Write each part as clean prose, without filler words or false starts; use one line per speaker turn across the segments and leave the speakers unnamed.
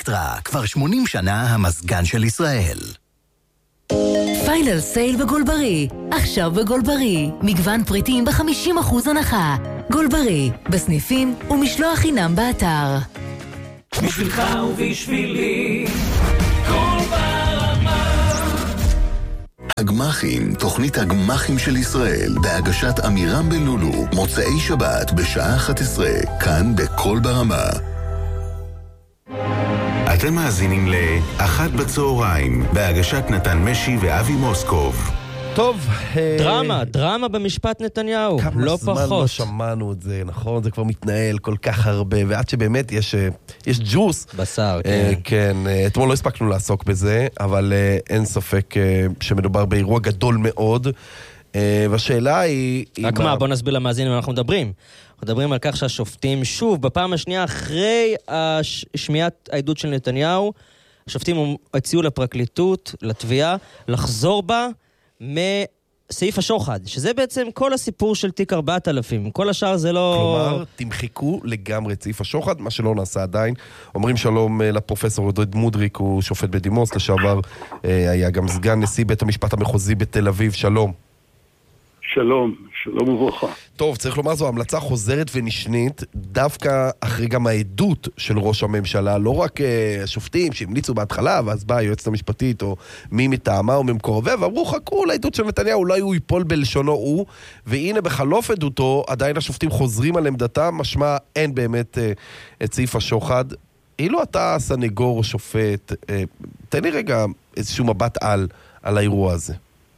אקסטרה, כבר 80 שנה המזגן של ישראל.
פיינל סייל בגולברי, עכשיו בגולברי, מגוון פריטים ב-50% הנחה. גולברי, בסניפים ומשלוח חינם באתר.
בשבילך ובשבילי, כל ברמה.
הגמחים, תוכנית הגמחים של ישראל, בהגשת אמירם בלולו, מוצאי שבת בשעה 11, כאן בכל ברמה. אתם מאזינים לאחת בצהריים, בהגשת נתן משי ואבי מוסקוב.
טוב,
דרמה במשפט נתניהו, לא פחות.
כמה זמן לא שמענו את זה, נכון? זה כבר מתנהל כל כך הרבה, ועד שבאמת יש ג'וס.
בשר,
כן, אתמול לא הספקנו לעסוק בזה, אבל אין ספק שמדובר באירוע גדול מאוד, והשאלה היא...
רק מה, בוא נסביר למאזינים, אנחנו מדברים על כך שהשופטים, שוב, בפעם השנייה אחרי שמיעת העדות של נתניהו, השופטים הציעו לפרקליטות, לתביעה, לחזור בה מסעיף השוחד, שזה בעצם כל הסיפור של תיק 4000, כל השאר זה לא...
כלומר, תמחקו לגמרי את סעיף השוחד, מה שלא נעשה עדיין. אומרים שלום לפרופסור עודד מודריק, הוא שופט בדימוס, לשעבר היה גם סגן נשיא בית המשפט המחוזי בתל אביב, שלום.
שלום וברכה.
טוב, צריך לומר, זו המלצה חוזרת ונשנית, דווקא אחרי גם העדות של ראש הממשלה, לא רק השופטים שהמליצו בהתחלה, ואז באה היועצת המשפטית, או מי מטעמה או ממקורביה, ואמרו, חכו לעדות של נתניהו, אולי הוא ייפול בלשונו הוא, והנה בחלוף עדותו, עדיין השופטים חוזרים על עמדתם, משמע אין באמת את סעיף השוחד. אילו אתה סנגור או שופט, תן לי רגע איזשהו מבט על האירוע הזה.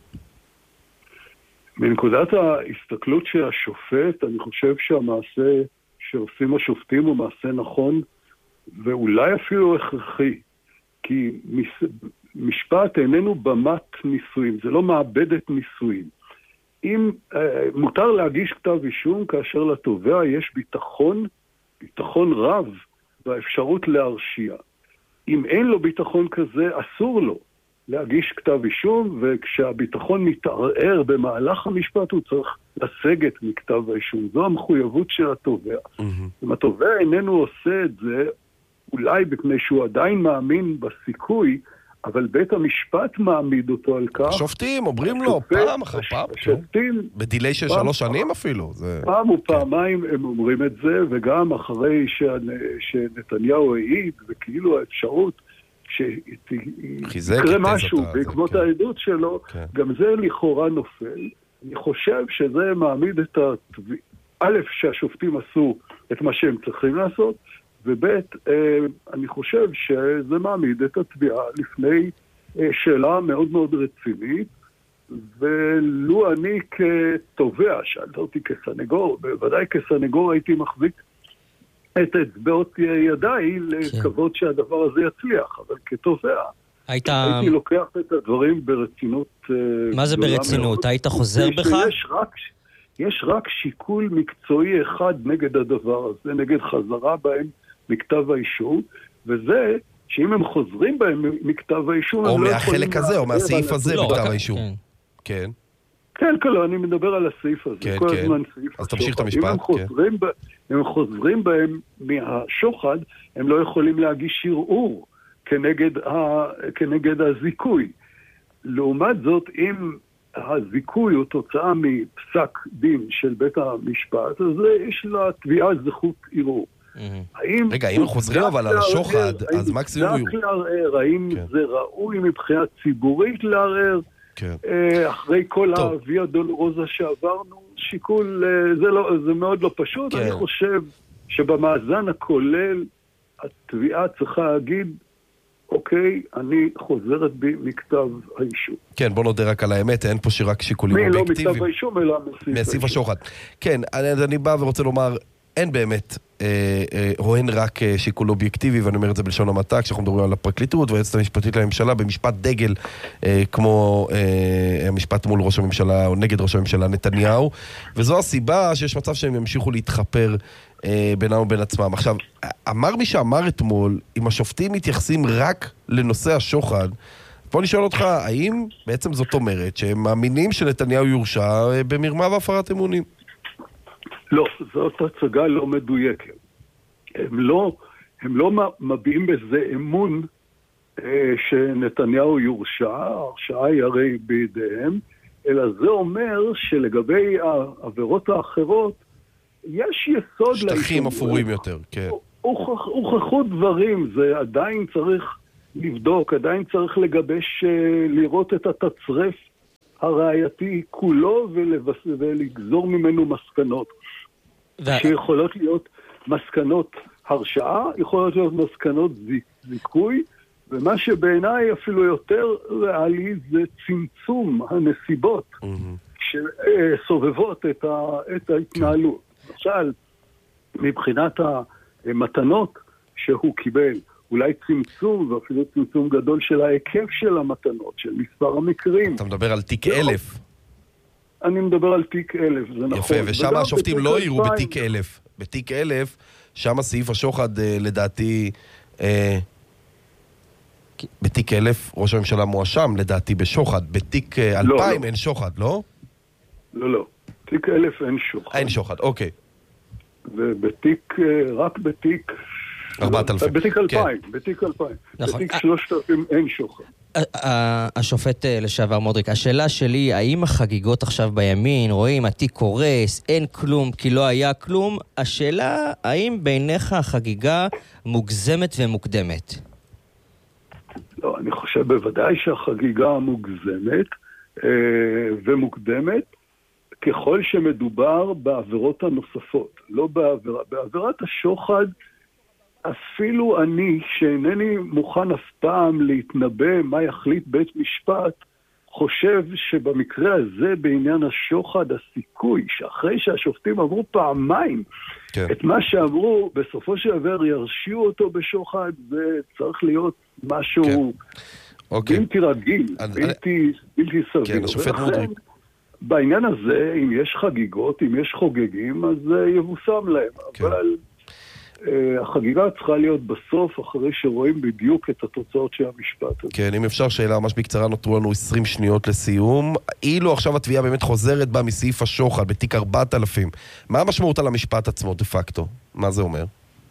מנקודת ההסתכלות של השופט, אני חושב שהמעשה שעושים השופטים הוא מעשה נכון, ואולי אפילו הכרחי, כי משפט איננו במת ניסויים, זה לא מעבדת ניסויים. אם מותר להגיש כתב אישום כאשר לתובע יש ביטחון רב באפשרות להרשיע. אם אין לו ביטחון כזה, אסור לו להגיש כתב אישום, וכשהביטחון מתערער במהלך המשפט הוא צריך לסגת מכתב האישום. זו המחויבות של התובע. אם התובע איננו עושה את זה, אולי בפני שהוא עדיין מאמין בסיכוי, אבל בית המשפט מעמיד אותו על כך.
השופטים אומרים לו פעם אחר פעם,
השופטים
בדילי של 3 שנים אפילו.
פעם ופעמיים הם אומרים את זה, וגם אחרי שנתניהו העיד, וכאילו האפשרות שיקרה משהו בעקבות העדות שלו, גם זה לכאורה נופל. אני חושב שזה מעמיד את א', שהשופטים עשו את מה שהם צריכים לעשות, וב', אני חושב שזה מעמיד את התביעה לפני שאלה מאוד מאוד רצינית, ולו אני כתובע, שאלת אותי כסנגור, בוודאי כסנגור הייתי מחזיק את אצבעות ידיי לקוות שהדבר הזה יצליח, אבל כתובע הייתי לוקח את הדברים ברצינות.
מה זה ברצינות? היית חוזר בך?
יש רק שיקול מקצועי אחד נגד הדבר הזה, נגד חזרה בהם מכתב האישום, וזה שאם הם חוזרים בהם מכתב האישום,
או מהחלק הזה, או מהסעיף הזה מכתב האישום. כן.
כן, לא, אני מדבר על הסעיף הזה. כל הזמן סעיף.
אז תמשיך את המשפט.
אם הם חוזרים בהם מהשוחד, הם לא יכולים להגיש ערעור כנגד הזיכוי. לעומת זאת, אם הזיכוי הוא תוצאה מפסק דין של בית המשפט, אז יש לתביעה זכות ערעור.
רגע, אם חוזרים אבל על השוחד, אז מקסימום
האם זה ראוי מבחינה ציבורית לערער? אחרי כל הוויה דולורוזה שעברנו, שיקול, זה מאוד לא פשוט. אני חושב שבמאזן הכולל התביעה צריכה להגיד, אוקיי, אני חוזרת בי מכתב האישום.
כן, בוא נודה רק על האמת, אין פה שרק שיקולים אובייקטיביים.
לא מכתב האישום, אלא
מסעיף השוחד. כן, אני בא ורוצה לומר, אין באמת, או אין רק שיקול אובייקטיבי, ואני אומר את זה בלשון המעטה, כשאנחנו מדברים על הפרקליטות והיועצת המשפטית לממשלה, במשפט דגל, כמו המשפט מול ראש הממשלה, או נגד ראש הממשלה נתניהו, וזו הסיבה שיש מצב שהם ימשיכו להתחפר בינם ובין עצמם. עכשיו, אמר מי שאמר אתמול, אם השופטים מתייחסים רק לנושא השוחד, בוא נשאל אותך, האם בעצם זאת אומרת שהם מאמינים שנתניהו יורשע במרמה והפרת אמונים?
לא, זאת הצגה לא מדויקת. הם לא מביעים בזה אמון שנתניהו יורשע, ההרשעה היא הרי בידיהם, אלא זה אומר שלגבי העבירות האחרות, יש יסוד
שטחים אפורים יותר, כן.
הוכחו דברים, זה עדיין צריך לבדוק, עדיין צריך לגבש, לראות את התצרף הראייתי כולו ולגזור ממנו מסקנות. שיכולות להיות מסקנות הרשעה, יכולות להיות מסקנות זיכוי, ומה שבעיניי אפילו יותר ריאלי זה צמצום הנסיבות שסובבות את ההתנהלות. למשל, מבחינת המתנות שהוא קיבל, אולי צמצום ואפילו צמצום גדול של ההיקף של המתנות, של מספר המקרים.
אתה מדבר על תיק 1000.
אני מדבר על תיק 1000, זה נכון.
יפה, ושם השופטים לא יראו בתיק 1000. בתיק 1000, שם סעיף השוחד לדעתי... בתיק 1000 ראש הממשלה מואשם לדעתי בשוחד. בתיק 2000 אין שוחד, לא?
לא. בתיק 1000 אין שוחד.
אין שוחד, אוקיי.
ובתיק, רק בתיק...
4000.
בתיק 2000, בתיק 2000. בתיק 3000 אין שוחד.
השופט לשעבר מודריק, השאלה שלי, האם החגיגות עכשיו בימין, רואים, התיק קורס, אין כלום כי לא היה כלום, השאלה, האם בעיניך החגיגה מוגזמת ומוקדמת?
לא, אני חושב בוודאי שהחגיגה מוגזמת ומוקדמת, ככל שמדובר בעבירות הנוספות, לא בעבירת השוחד, אפילו אני, שאינני מוכן אף פעם להתנבא מה יחליט בית משפט, חושב שבמקרה הזה בעניין השוחד הסיכוי, שאחרי שהשופטים עברו פעמיים, כן. את מה שאמרו, בסופו של דבר ירשיעו אותו בשוחד, זה צריך להיות משהו כן. בלתי רגיל, בלתי סביר.
כן, השופט מודריק.
בעניין הזה, אם יש חגיגות, אם יש חוגגים, אז יבוסם להם. כן. אבל החגיגה צריכה להיות בסוף, אחרי שרואים בדיוק את התוצאות של המשפט.
כן, אם אפשר שאלה ממש בקצרה, נותרו לנו 20 שניות לסיום. אילו עכשיו התביעה באמת חוזרת בה מסעיף השוחד, בתיק 4000, מה המשמעות על המשפט עצמו דה פקטו? מה זה אומר?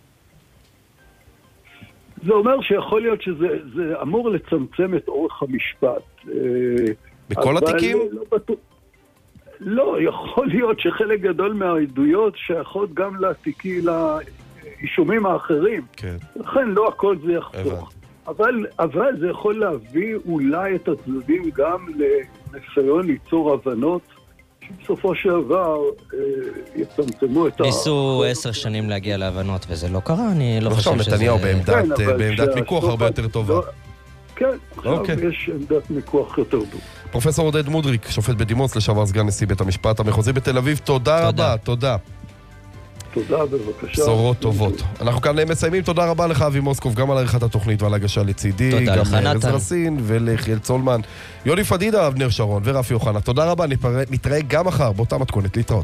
זה אומר שיכול להיות שזה אמור לצמצם את אורך המשפט.
בכל התיקים?
לא, יכול להיות שחלק גדול מהעדויות שייכות גם לאישומים האחרים. כן. לכן לא הכל זה יחסוך. אבל זה יכול להביא אולי את הצדדים גם לניסיון ליצור הבנות שבסופו של דבר יצמצמו את
ניסו 10 שנים להגיע להבנות וזה לא קרה, אני לא חושב שזה...
נתניהו בעמדת מיקוח הרבה יותר טובה.
כן, עכשיו יש עמדת מיקוח יותר טוב.
פרופסור עודד מודריק, שופט בדימוס, לשעבר סגן נשיא בית המשפט המחוזי בתל אביב, תודה רבה, תודה.
תודה, בבקשה.
בשורות טובות. אנחנו כאן מסיימים, תודה רבה לך אבי מוסקוב, גם על עריכת התוכנית ועל הגשה לצידי, גם לארז רסין ולחיאל צולמן, יוני פדידה, אבנר שרון ורפי אוחנה. תודה רבה, נתראה גם מחר באותה מתכונת, להתראות.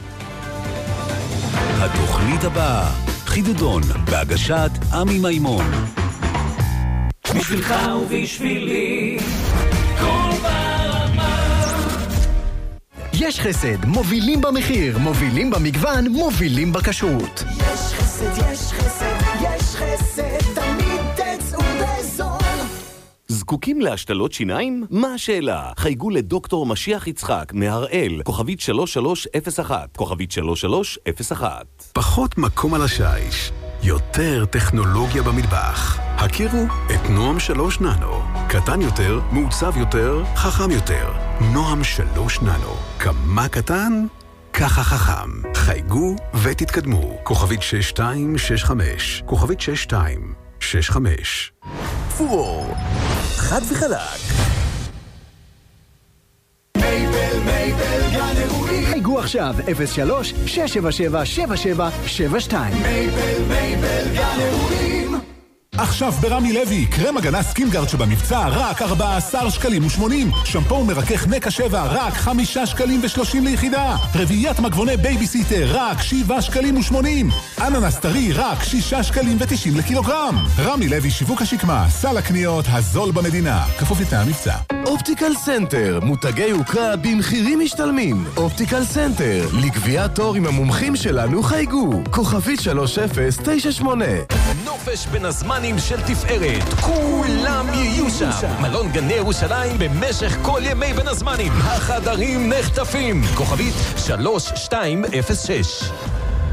התוכנית הבאה, חידודון, בהגשת עמי מימון.
בשבילך ובשבילי כל ברמה.
יש חסד, מובילים במחיר, מובילים במגוון, מובילים בכשרות.
יש חסד, יש חסד, יש חסד, תמיד תצאו בזול.
זקוקים להשתלות שיניים? מה השאלה? חייגו לדוקטור משיח יצחק מהראל, כוכבית 3301, כוכבית 3301. פחות מקום על השיש, יותר טכנולוגיה במטבח. הכירו את נועם 3 ננו. קטן יותר, מעוצב יותר, חכם יותר. נועם 3 ננו. כמה קטן? ככה חכם. חייגו ותתקדמו. כוכבית 6265. כוכבית 6265. פורור. חד וחלק.
מייבל גן אירועים.
חייגו עכשיו 03-677-7772.
מייבל גן אירועים.
עכשיו ברמי לוי, קרם הגנה סקינגארד שבמבצע רק 14 שקלים ו80. שמפו מרכך נקה 7 רק 5 שקלים ו30 ליחידה. רביעיית מגבוני בייביסיטר רק 7 שקלים ו80. אננס טרי רק 6 שקלים ו90 לקילוגרם. רמי לוי שיווק השקמה, סל הקניות הזול במדינה. כפוף לתנאי המבצע.
אופטיקל סנטר, מותגי יוקרה במחירים משתלמים. אופטיקל סנטר, לקביעת תור עם המומחים שלנו חייגו. כוכבית 3098.
נופש בין הזמנים של תפארת, כולם יהיו שם. מלון גני ירושלים במשך כל ימי בין הזמנים. החדרים נחטפים. כוכבית 3206.